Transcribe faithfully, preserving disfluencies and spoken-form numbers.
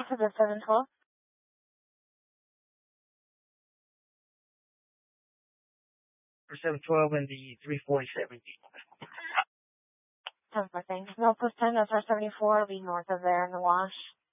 For the seven twelve? For seven twelve and the three forty-seven. ten four, thanks. Northwest ten, that's our seventy-four. I'll be north of there in the wash.